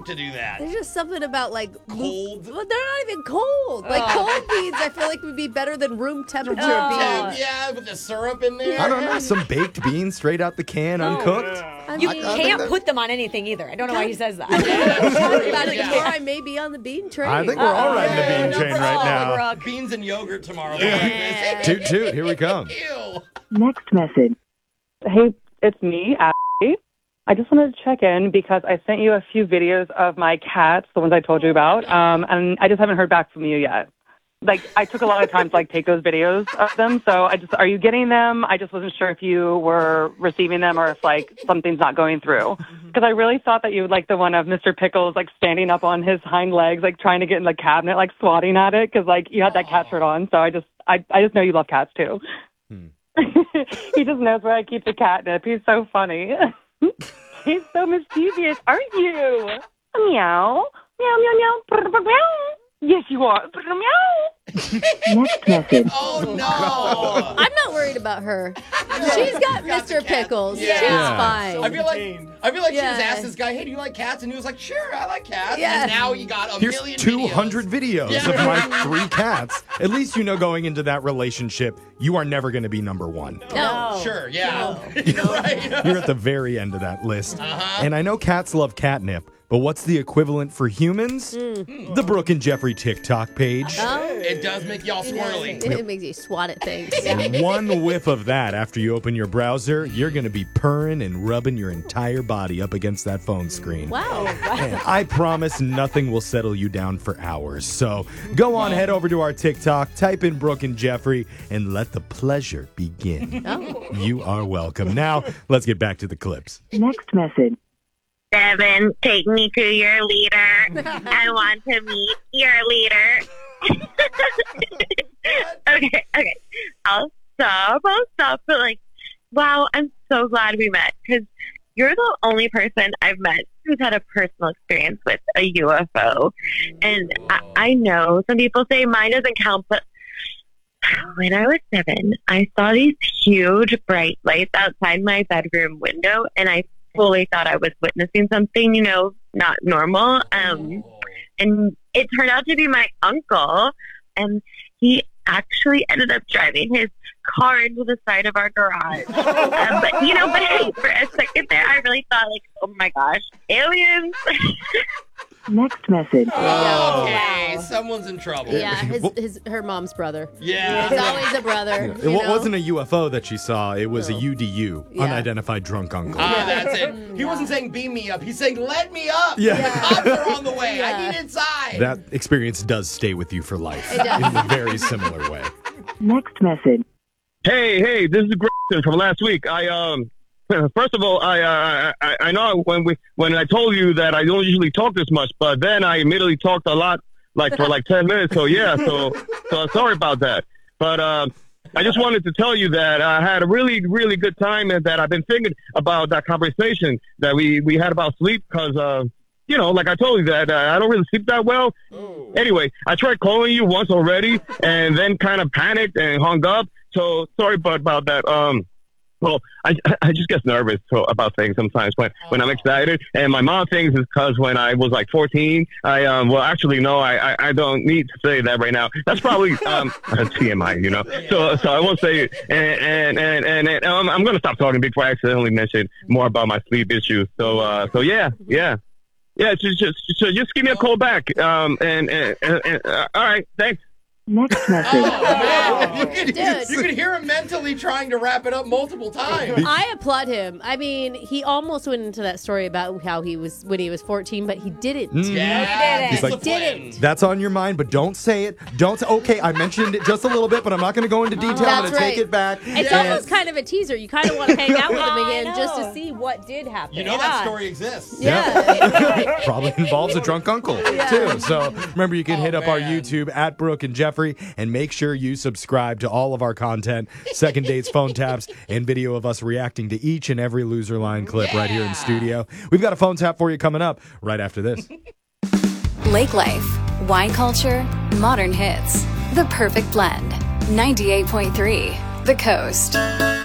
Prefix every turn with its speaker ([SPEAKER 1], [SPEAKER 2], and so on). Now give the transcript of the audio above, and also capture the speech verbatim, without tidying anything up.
[SPEAKER 1] to do that.
[SPEAKER 2] There's just something about like
[SPEAKER 1] cold.
[SPEAKER 2] Well, they're not even cold. Like
[SPEAKER 3] Oh.
[SPEAKER 2] cold beans, I feel like would be better than room temperature
[SPEAKER 3] Oh.
[SPEAKER 2] beans.
[SPEAKER 1] Yeah, with the syrup in there.
[SPEAKER 4] I don't know. Some baked beans straight out the can, uncooked.
[SPEAKER 2] I
[SPEAKER 3] You
[SPEAKER 2] mean,
[SPEAKER 4] I think
[SPEAKER 3] can't
[SPEAKER 4] that-
[SPEAKER 3] put them on anything either. I don't know why he says that.
[SPEAKER 2] talking about it
[SPEAKER 1] Yeah.
[SPEAKER 2] more, I may be on the bean train.
[SPEAKER 4] I think we're all riding the
[SPEAKER 1] Yeah,
[SPEAKER 4] bean
[SPEAKER 1] no
[SPEAKER 4] train right
[SPEAKER 1] problem.
[SPEAKER 4] now.
[SPEAKER 3] Brooke.
[SPEAKER 1] Beans and yogurt tomorrow.
[SPEAKER 2] Yeah.
[SPEAKER 4] Toot toot, here we come.
[SPEAKER 1] Ew.
[SPEAKER 5] Next message.
[SPEAKER 6] Hey, it's me, Ashley. I just wanted to check in because I sent you a few videos of my cats, the ones I told you about, um, and I just haven't heard back from you yet. Like, I took a lot of time to, like, take those videos of them, so I just, are you getting them? I just wasn't sure if you were receiving them or if, like, something's not going through. Because I really thought that you would like the one of Mister Pickles, like, standing up on his hind legs, like, trying to get in the cabinet, like, swatting at it, because, like, you had that cat shirt on, so I just, I, I just know you love cats, too.
[SPEAKER 4] Hmm.
[SPEAKER 6] He just knows where I keep the catnip. He's so funny. He's so mischievous, aren't you? Meow. Meow, meow, meow. Brr, brr, meow. Yes, you are. Brr, meow.
[SPEAKER 5] Next message.
[SPEAKER 1] Oh, no.
[SPEAKER 2] I'm not worried about her. She's got Mister
[SPEAKER 1] the cat.
[SPEAKER 2] Pickles.
[SPEAKER 1] Yeah.
[SPEAKER 2] She's
[SPEAKER 4] Yeah.
[SPEAKER 2] fine.
[SPEAKER 1] I feel like I feel like she was
[SPEAKER 2] Yeah.
[SPEAKER 1] asked this guy, "Hey, do you like cats?" And he was like, "Sure, I like cats."
[SPEAKER 2] Yeah.
[SPEAKER 1] And now you got a
[SPEAKER 4] Here's
[SPEAKER 1] million
[SPEAKER 4] two hundred videos,
[SPEAKER 1] Yeah.
[SPEAKER 4] of my three cats. At least you know going into that relationship, you are never going to be number one.
[SPEAKER 2] No.
[SPEAKER 1] Sure, yeah. Right.
[SPEAKER 4] You're at the very end of that list.
[SPEAKER 1] Uh-huh.
[SPEAKER 4] And I know cats love catnip, but what's the equivalent for humans? The Brooke and Jeffrey TikTok page.
[SPEAKER 2] Oh,
[SPEAKER 1] It does make y'all swirly.
[SPEAKER 2] it, it makes you swat at things.
[SPEAKER 4] And one whiff of that after you open your browser, you're going to be purring and rubbing your entire body up against that phone screen.
[SPEAKER 2] Wow.
[SPEAKER 4] And I promise nothing will settle you down for hours. So go on, head over to our TikTok, type in Brooke and Jeffrey, and let the pleasure begin.
[SPEAKER 2] Oh.
[SPEAKER 4] You are welcome. Now, let's get back to the clips.
[SPEAKER 5] Next message.
[SPEAKER 7] Devin, take me to your leader. I want to meet your leader. okay, okay. I'll stop. I'll stop. But, like, wow, I'm so glad we met because you're the only person I've met who's had a personal experience with a U F O. And I, I know some people say mine doesn't count, but when I was seven, I saw these huge bright lights outside my bedroom window, and I fully thought I was witnessing something, you know, not normal. Um, and it turned out to be my uncle, and he actually ended up driving his car into the side of our garage. um, but, you know, but hey, for a second there, I really thought, like, oh my gosh, aliens.
[SPEAKER 5] Next message.
[SPEAKER 1] Oh, okay, someone's in trouble.
[SPEAKER 2] Yeah, his, his her mom's brother.
[SPEAKER 1] Yeah.
[SPEAKER 2] It's always a brother.
[SPEAKER 4] It
[SPEAKER 2] you
[SPEAKER 4] wa-
[SPEAKER 2] know?
[SPEAKER 4] wasn't a U F O that she saw. It was
[SPEAKER 2] No.
[SPEAKER 4] a U D U,
[SPEAKER 2] Yeah.
[SPEAKER 4] unidentified drunk uncle.
[SPEAKER 1] Ah, that's it. He wasn't saying beam me up. He's saying let me up.
[SPEAKER 4] Yeah.
[SPEAKER 1] The cops are on the way. I
[SPEAKER 2] Yeah.
[SPEAKER 1] need inside.
[SPEAKER 4] That experience does stay with you for life
[SPEAKER 2] It does.
[SPEAKER 4] in a very similar way.
[SPEAKER 5] Next message.
[SPEAKER 8] Hey, hey, this is Grayson from last week. I um, first of all, I uh, I, I know when we when I told you that I don't usually talk this much, but then I immediately talked a lot, like for like ten minutes. So yeah, so so sorry about that. But um, I just wanted to tell you that I had a really really good time and that I've been thinking about that conversation that we we had about sleep because uh, you know, like I told you that uh, I don't really sleep that well.
[SPEAKER 1] Oh.
[SPEAKER 8] Anyway, I tried calling you once already and then kind of panicked and hung up. So sorry about, about that. Um, well, I, I just get nervous so, about things sometimes when, when I'm excited. And my mom thinks it's because when I was like fourteen, I, um, well, actually, no, I, I, I don't need to say that right now. That's probably um, T M I, you know. So so I won't say it. And, and, and, and, and um, I'm going to stop talking before I accidentally mention more about my sleep issues. So, uh, so yeah, yeah. Yeah, just, just, just, just give me a call back. Um, and, and, and, and uh, all right, thanks.
[SPEAKER 5] Next message.
[SPEAKER 1] Oh, man. You could,
[SPEAKER 2] Dude.
[SPEAKER 1] you could hear him mentally trying to wrap it up multiple times.
[SPEAKER 2] I applaud him. I mean, he almost went into that story about how he was when he was fourteen, but he didn't.
[SPEAKER 1] Yeah,
[SPEAKER 4] He's like,
[SPEAKER 1] discipline.
[SPEAKER 2] didn't.
[SPEAKER 4] That's on your mind, but don't say it. Don't say, okay, I mentioned it just a little bit, but I'm not going to go into detail. I'm
[SPEAKER 2] That's
[SPEAKER 4] going to take
[SPEAKER 2] right.
[SPEAKER 4] it back.
[SPEAKER 2] It's
[SPEAKER 4] And-
[SPEAKER 2] almost kind of a teaser. You kind of want to hang out with him
[SPEAKER 3] I
[SPEAKER 2] again just to
[SPEAKER 3] know.
[SPEAKER 2] see what did happen.
[SPEAKER 1] You know that story exists.
[SPEAKER 2] Yeah.
[SPEAKER 4] Probably involves a drunk uncle, too. So remember, you can
[SPEAKER 1] Oh,
[SPEAKER 4] hit up our
[SPEAKER 1] man.
[SPEAKER 4] YouTube at Brooke and Jeffrey and make sure you subscribe to all of our content, second dates, phone taps, and video of us reacting to each and every loser line clip right here in studio. We've got a phone tap for you coming up right after this.
[SPEAKER 9] Lake Life, wine culture, modern hits. The perfect blend. ninety-eight point three, The Coast.